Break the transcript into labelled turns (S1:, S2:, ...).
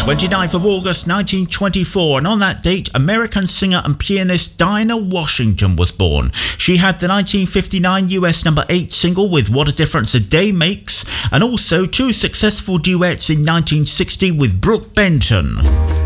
S1: 29th of August 1924, and on that date, American singer and pianist Dinah Washington was born. She had the 1959 US number 8 single with What a Difference a Day Makes, and also 2 successful duets in 1960 with Brooke Benton.